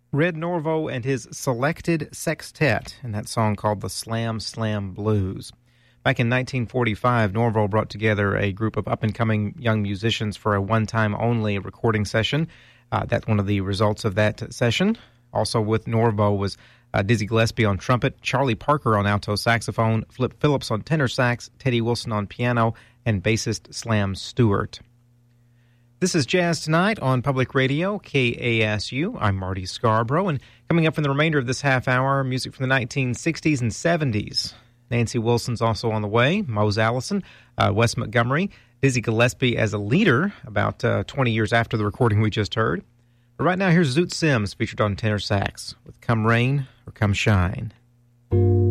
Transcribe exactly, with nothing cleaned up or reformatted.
Red Norvo and his Selected Sextet, and that song called the Slam Slam Blues. Back in nineteen forty-five, Norvo brought together a group of up-and-coming young musicians for a one-time-only recording session. Uh, that's one of the results of that session. Also with Norvo was uh, Dizzy Gillespie on trumpet, Charlie Parker on alto saxophone, Flip Phillips on tenor sax, Teddy Wilson on piano, and bassist Slam Stewart. This is Jazz Tonight on Public Radio, K A S U. I'm Marty Scarborough, and coming up in the remainder of this half hour, music from the nineteen sixties and seventies. Nancy Wilson's also on the way, Mose Allison, uh, Wes Montgomery, Dizzy Gillespie as a leader about uh, twenty years after the recording we just heard. But right now, here's Zoot Sims featured on tenor sax with Come Rain or Come Shine.